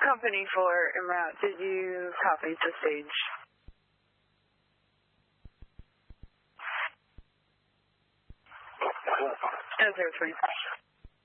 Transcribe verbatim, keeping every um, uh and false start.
Company four en route. Did you copy to stage? Oh, zero three.